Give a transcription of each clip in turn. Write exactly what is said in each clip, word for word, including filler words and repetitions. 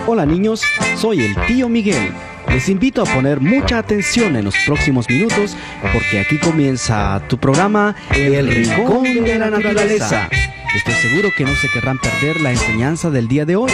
Hola niños, soy el tío Miguel. Les invito a poner mucha atención en los próximos minutos porque aquí comienza tu programa El Rincón de la Naturaleza. Estoy seguro que no se querrán perder la enseñanza del día de hoy.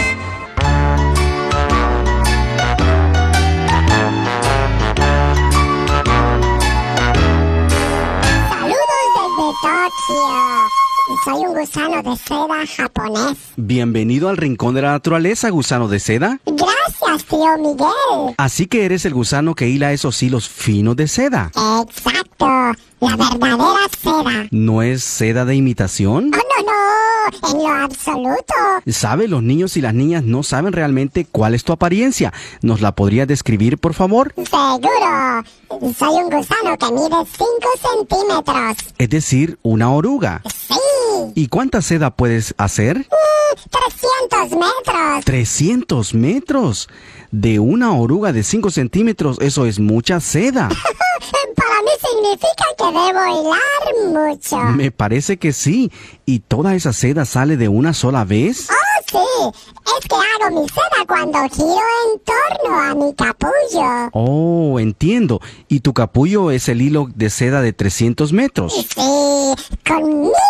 Tokio. Soy un gusano de seda japonés. Bienvenido al Rincón de la Naturaleza, gusano de seda. Gracias, tío Miguel. Así que eres el gusano que hila esos hilos finos de seda. Exacto, la verdadera seda. ¿No es seda de imitación? Oh, no, no, en lo absoluto. ¿Sabe? Los niños y las niñas no saben realmente cuál es tu apariencia. ¿Nos la podrías describir, por favor? Seguro. Soy un gusano que mide cinco centímetros. Es decir, una oruga. Sí. ¿Y cuánta seda puedes hacer? Mm, trescientos metros. ¿trescientos metros? De una oruga de cinco centímetros, eso es mucha seda. Para mí significa que debo hilar mucho. Me parece que sí. ¿Y toda esa seda sale de una sola vez? Oh, sí. Es que hago mi seda cuando giro en torno a mi capullo. Oh, entiendo. ¿Y tu capullo es el hilo de seda de trescientos metros? Sí, con miles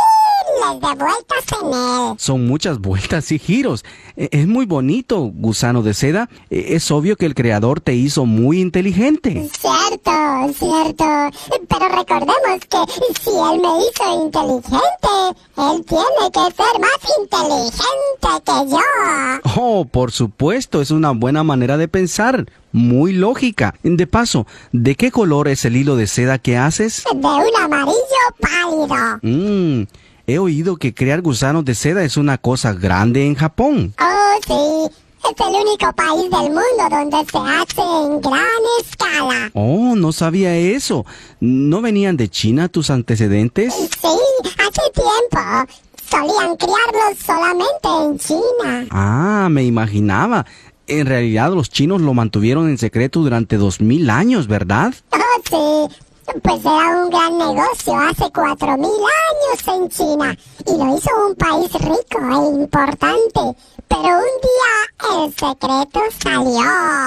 de vueltas en él. Son muchas vueltas y giros. Es muy bonito, gusano de seda. Es obvio que el creador te hizo muy inteligente. Cierto, cierto. Pero recordemos que si él me hizo inteligente, él tiene que ser más inteligente que yo. Oh, por supuesto, es una buena manera de pensar. Muy lógica. De paso, ¿de qué color es el hilo de seda que haces? De un amarillo pálido. Mmm... He oído que crear gusanos de seda es una cosa grande en Japón. Oh, sí. Es el único país del mundo donde se hace en gran escala. Oh, no sabía eso. ¿No venían de China tus antecedentes? Sí, hace tiempo. Solían criarlos solamente en China. Ah, me imaginaba. En realidad los chinos lo mantuvieron en secreto durante dos mil años, ¿verdad? Oh, sí. Pues era un gran negocio hace cuatro mil años en China y lo hizo un país rico e importante. Pero un día el secreto salió.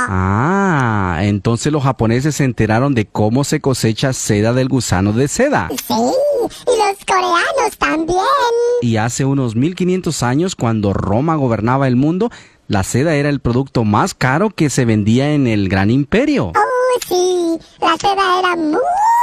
Ah, entonces los japoneses se enteraron de cómo se cosecha seda del gusano de seda. Sí, y los coreanos también. Y hace unos mil quinientos años, cuando Roma gobernaba el mundo, la seda era el producto más caro que se vendía en el gran imperio. Oh, sí, la seda era muy,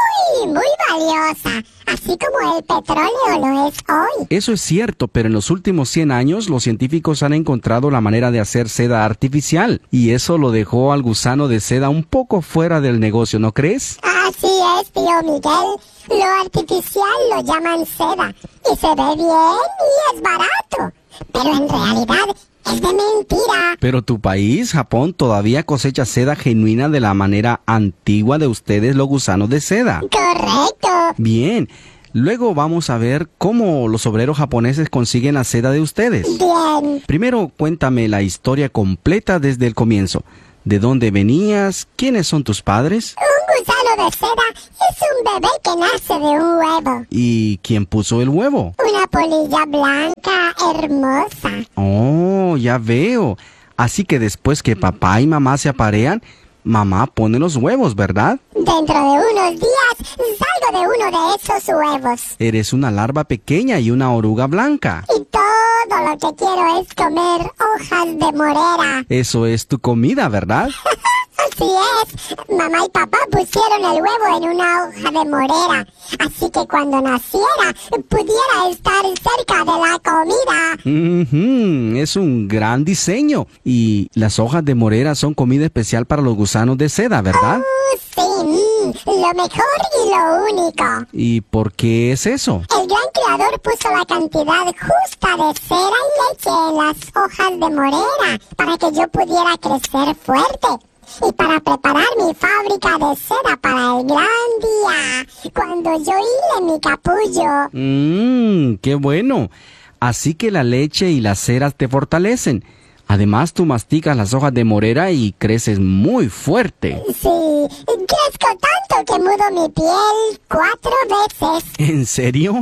muy valiosa, así como el petróleo lo es hoy. Eso es cierto, pero en los últimos cien años los científicos han encontrado la manera de hacer seda artificial, y eso lo dejó al gusano de seda un poco fuera del negocio, ¿no crees? Así es, tío Miguel. Lo artificial lo llaman seda, y se ve bien y es barato, pero en realidad es de mentira. Pero tu país, Japón, todavía cosecha seda genuina de la manera antigua de ustedes, los gusanos de seda. Correcto. Bien. Luego vamos a ver cómo los obreros japoneses consiguen la seda de ustedes. Bien. Primero, cuéntame la historia completa desde el comienzo. ¿De dónde venías? ¿Quiénes son tus padres? Un gusano de seda es un bebé que nace de un huevo. ¿Y quién puso el huevo? Una polilla blanca hermosa. Oh, ya veo. Así que después que papá y mamá se aparean, mamá pone los huevos, ¿verdad? Dentro de unos días salgo de uno de esos huevos. Eres una larva pequeña y una oruga blanca. Y todo lo que quiero es comer hojas de morera. Eso es tu comida, ¿verdad? Así es. Mamá y papá pusieron el huevo en una hoja de morera. Así que cuando naciera, pudiera estar cerca de la comida. Mm-hmm. Es un gran diseño. Y las hojas de morera son comida especial para los gusanos de seda, ¿verdad? Oh, sí, lo mejor y lo único. ¿Y por qué es eso? El gran creador puso la cantidad justa de cera y leche en las hojas de morera para que yo pudiera crecer fuerte. Y para preparar mi fábrica de seda para el gran día, cuando yo hile mi capullo. Mmm, qué bueno. Así que la leche y las ceras te fortalecen. Además, tú masticas las hojas de morera y creces muy fuerte. Sí, crezco tanto que mudo mi piel cuatro veces. ¿En serio?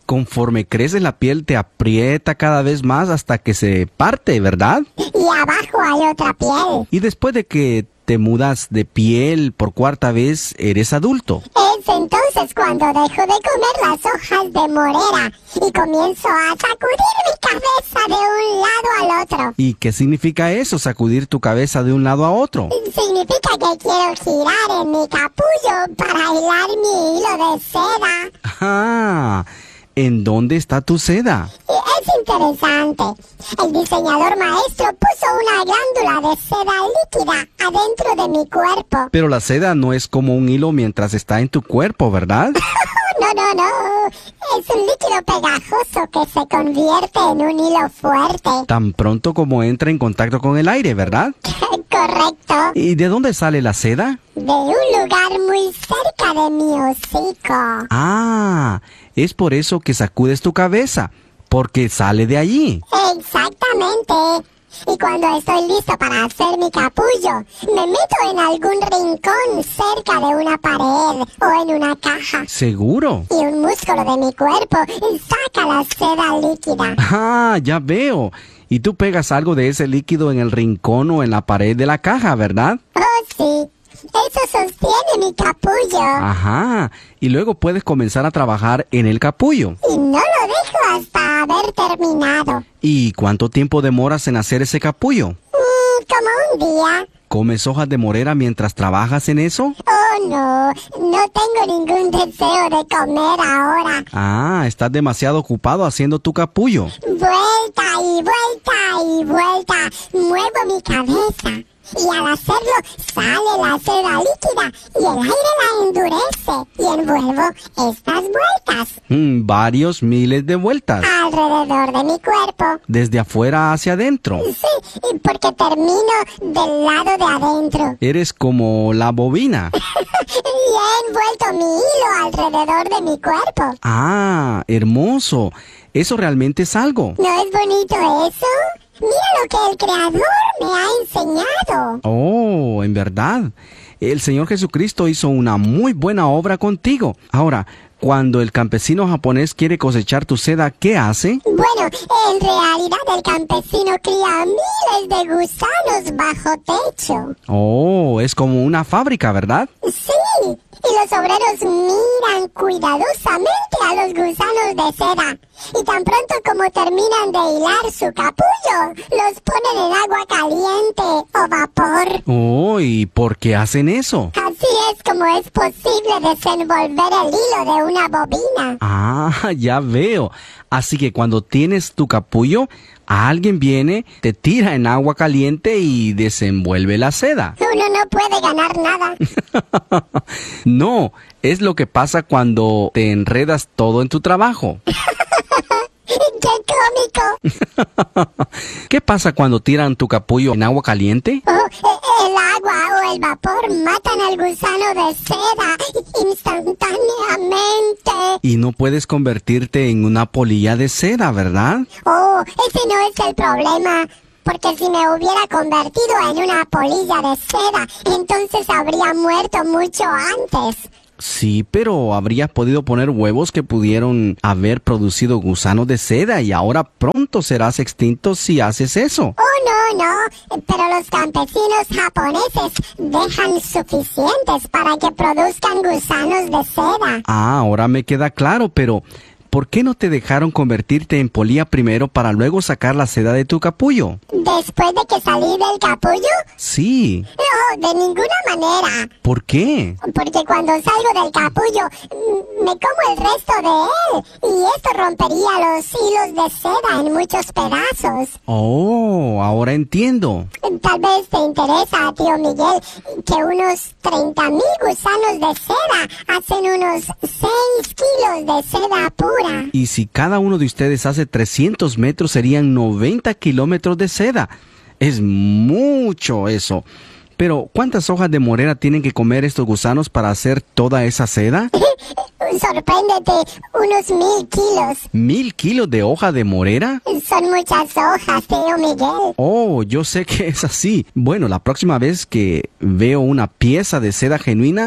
conforme creces la piel te aprieta cada vez más hasta que se parte, ¿verdad? Y abajo hay otra piel. Y después de que te mudas de piel por cuarta vez, eres adulto. Es entonces cuando dejo de comer las hojas de morera y comienzo a sacudir mi cabeza de un lado al otro. ¿Y qué significa eso, sacudir tu cabeza de un lado a otro? Significa que quiero girar en mi capullo para hilar mi hilo de seda. Ah, ¿en dónde está tu seda? Es interesante. El diseñador maestro puso una glándula de seda líquida adentro de mi cuerpo. Pero la seda no es como un hilo mientras está en tu cuerpo, ¿verdad? No, no, no. Es un líquido pegajoso que se convierte en un hilo fuerte. Tan pronto como entra en contacto con el aire, ¿verdad? Correcto. ¿Y de dónde sale la seda? De un lugar muy cerca de mi hocico. Ah, es por eso que sacudes tu cabeza, porque sale de allí. Exactamente. Y cuando estoy listo para hacer mi capullo, me meto en algún rincón cerca de una pared o en una caja. ¿Seguro? Y un músculo de mi cuerpo saca la seda líquida. Ah, ya veo. Y tú pegas algo de ese líquido en el rincón o en la pared de la caja, ¿verdad? Oh, sí. Eso sostiene mi capullo. Ajá. Y luego puedes comenzar a trabajar en el capullo. Y no lo dejo hasta haber terminado. ¿Y cuánto tiempo demoras en hacer ese capullo? Mm, como un día. ¿Comes hojas de morera mientras trabajas en eso? Oh, no. No tengo ningún deseo de comer ahora. Ah, estás demasiado ocupado haciendo tu capullo. Vuelta y vuelta y vuelta. Muevo mi cabeza. Y al hacerlo sale la seda líquida y el aire la endurece y envuelvo estas vueltas. Mm, varios miles de vueltas. Alrededor de mi cuerpo. Desde afuera hacia adentro. Sí, porque termino del lado de adentro. Eres como la bobina. Y he envuelto mi hilo alrededor de mi cuerpo. Ah, hermoso. Eso realmente es algo. ¿No es bonito eso? Mira lo que el Creador me ha enseñado. Oh, en verdad. El Señor Jesucristo hizo una muy buena obra contigo. Ahora, cuando el campesino japonés quiere cosechar tu seda, ¿qué hace? Bueno, en realidad el campesino cría miles de gusanos bajo techo. Oh, es como una fábrica, ¿verdad? Sí, y los obreros miran cuidadosamente a los gusanos de seda. Y tan pronto como terminan de hilar su capullo, los ponen en agua caliente o vapor. Oh, ¿y por qué hacen eso? Así es como es posible desenvolver el hilo de una bobina. Ah, ya veo. Así que cuando tienes tu capullo, alguien viene, te tira en agua caliente y desenvuelve la seda. Uno no puede ganar nada. No, es lo que pasa cuando te enredas todo en tu trabajo. ¡Qué cómico! ¿Qué pasa cuando tiran tu capullo en agua caliente? Oh, el agua o el vapor matan al gusano de seda instantáneamente. Y no puedes convertirte en una polilla de seda, ¿verdad? Oh, ese no es el problema. Porque si me hubiera convertido en una polilla de seda, entonces habría muerto mucho antes. Sí, pero habrías podido poner huevos que pudieron haber producido gusanos de seda y ahora pronto serás extinto si haces eso. Oh, no, no, pero los campesinos japoneses dejan suficientes para que produzcan gusanos de seda. Ah, ahora me queda claro, pero ¿por qué no te dejaron convertirte en polilla primero para luego sacar la seda de tu capullo? ¿Después de que salí del capullo? Sí. No, de ninguna manera. ¿Por qué? Porque cuando salgo del capullo, me como el resto de él. Y esto rompería los hilos de seda en muchos pedazos. Oh, ahora entiendo. Tal vez te interesa, tío Miguel, que unos treinta mil gusanos de seda hacen unos seis kilos de seda pura. Y si cada uno de ustedes hace trescientos metros, serían noventa kilómetros de seda. Es mucho eso. Pero, ¿cuántas hojas de morera tienen que comer estos gusanos para hacer toda esa seda? Sorpréndete, unos mil kilos. ¿Mil kilos de hoja de morera? Son muchas hojas, tío Miguel. Oh, yo sé que es así. Bueno, la próxima vez que veo una pieza de seda genuina,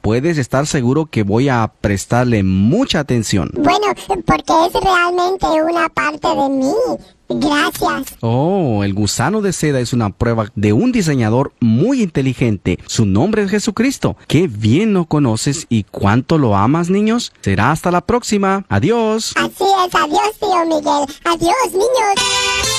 puedes estar seguro que voy a prestarle mucha atención. Bueno, porque es realmente una parte de mí. Gracias. Oh, el gusano de seda es una prueba de un diseñador muy inteligente. Su nombre es Jesucristo. Qué bien lo conoces y cuánto lo amas, niños. Será hasta la próxima. Adiós. Así es, adiós, tío Miguel. Adiós, niños.